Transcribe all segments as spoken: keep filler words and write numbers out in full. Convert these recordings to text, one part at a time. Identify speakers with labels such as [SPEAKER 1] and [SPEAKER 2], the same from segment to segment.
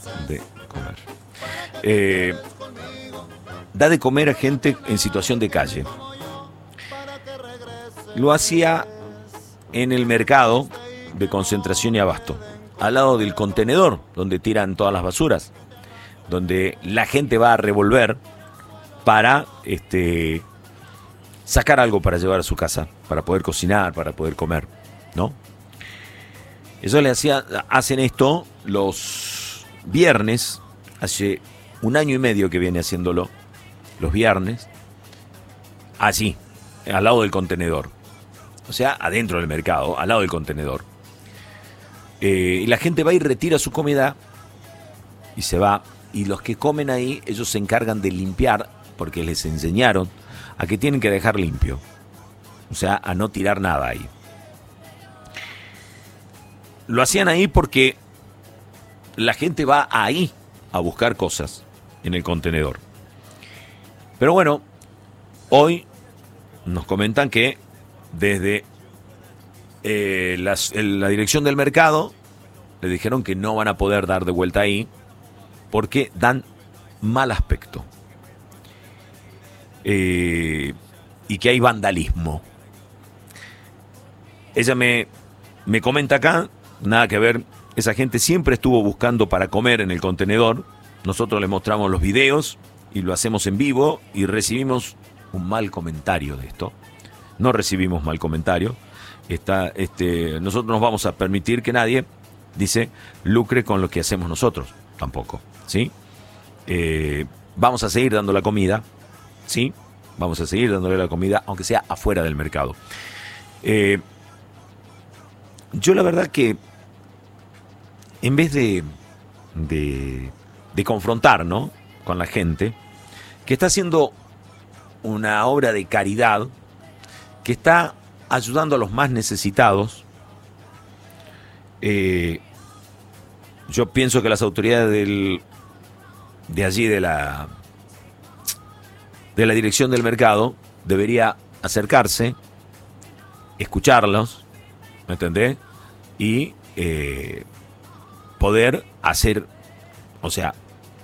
[SPEAKER 1] de comer. Eh, da de comer a gente en situación de calle. Lo hacía en el mercado de Concentración y Abasto, al lado del contenedor donde tiran todas las basuras, donde la gente va a revolver para este, sacar algo para llevar a su casa, para poder cocinar, para poder comer, ¿no? Eso le hacía, hacen esto los viernes, hace un año y medio que viene haciéndolo, los viernes, allí, al lado del contenedor. O sea, adentro del mercado, al lado del contenedor. Eh, y la gente va y retira su comida y se va. Y los que comen ahí, ellos se encargan de limpiar, porque les enseñaron a que tienen que dejar limpio. O sea, a no tirar nada ahí. Lo hacían ahí porque la gente va ahí a buscar cosas en el contenedor. Pero bueno, hoy nos comentan que desde eh, las, el, la dirección del mercado le dijeron que no van a poder dar de vuelta ahí porque dan mal aspecto. Eh, y que hay vandalismo. Ella me, me comenta acá, nada que ver, esa gente siempre estuvo buscando para comer en el contenedor. Nosotros le mostramos los videos y lo hacemos en vivo y recibimos un mal comentario de esto. No recibimos mal comentario. Está, este, nosotros no vamos a permitir que nadie, dice, lucre con lo que hacemos nosotros. Tampoco, ¿sí? Eh, vamos a seguir dando la comida, ¿sí? Vamos a seguir dándole la comida, aunque sea afuera del mercado. Eh, yo la verdad que en vez de, de, de confrontar, ¿no?, con la gente que está haciendo una obra de caridad, que está ayudando a los más necesitados, eh, yo pienso que las autoridades del, de allí, de la, de la dirección del mercado, debería acercarse, escucharlos, ¿me entendés? Y eh, poder hacer, o sea,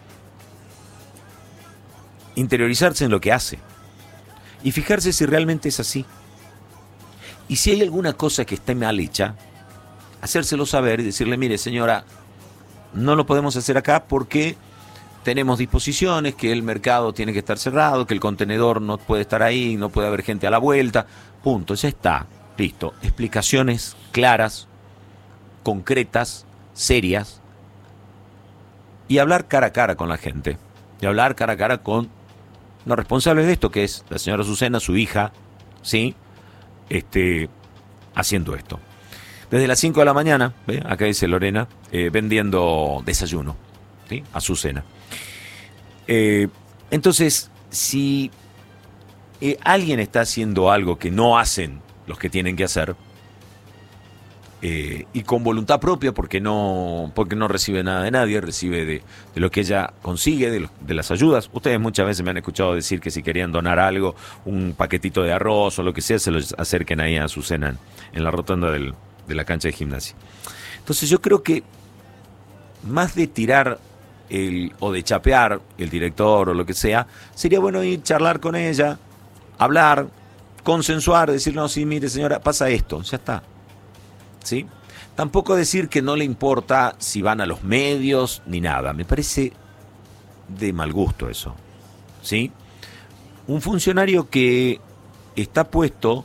[SPEAKER 1] interiorizarse en lo que hace y fijarse si realmente es así. Y si hay alguna cosa que esté mal hecha, hacérselo saber y decirle, mire señora, no lo podemos hacer acá porque tenemos disposiciones, que el mercado tiene que estar cerrado, que el contenedor no puede estar ahí, no puede haber gente a la vuelta, punto, ya está, listo. Explicaciones claras, concretas, serias, y hablar cara a cara con la gente, y hablar cara a cara con los responsables de esto, que es la señora Azucena, su hija, ¿sí?, este, haciendo esto. Desde las cinco de la mañana, ¿ve?, acá dice Lorena, eh, vendiendo desayuno, ¿sí?, Azucena. Eh, entonces, si eh, alguien está haciendo algo que no hacen los que tienen que hacer, eh, y con voluntad propia, porque no, porque no recibe nada de nadie, recibe de, de lo que ella consigue, de, lo, de las ayudas. Ustedes muchas veces me han escuchado decir que si querían donar algo, un paquetito de arroz o lo que sea, se los acerquen ahí a Azucena en, en la rotonda del, de la cancha de gimnasia. Entonces yo creo que más de tirar el, o de chapear el director o lo que sea, sería bueno ir charlar con ella, hablar, consensuar, decir, no, sí, mire señora, pasa esto, ya está. ¿Sí? Tampoco decir que no le importa si van a los medios ni nada. Me parece de mal gusto eso. ¿Sí? Un funcionario que está puesto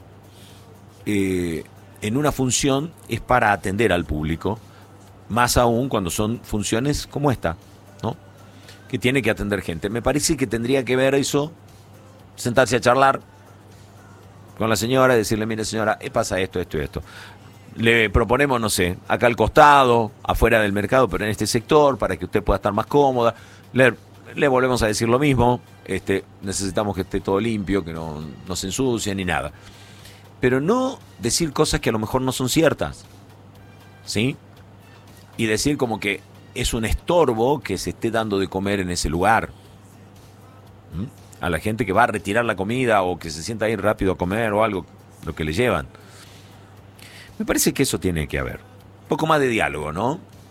[SPEAKER 1] eh, en una función es para atender al público, más aún cuando son funciones como esta, ¿no?, que tiene que atender gente. Me parece que tendría que ver eso, sentarse a charlar con la señora y decirle, mire señora, eh, pasa esto, esto y esto. Le proponemos, no sé, acá al costado, afuera del mercado, pero en este sector, para que usted pueda estar más cómoda. Le, le volvemos a decir lo mismo, este, necesitamos que esté todo limpio, que no, no se ensucie ni nada. Pero no decir cosas que a lo mejor no son ciertas, ¿sí? Y decir como que es un estorbo que se esté dando de comer en ese lugar. ¿Mm? A la gente que va a retirar la comida o que se sienta ahí rápido a comer o algo, lo que le llevan. Me parece que eso tiene que haber. Un poco más de diálogo, ¿no?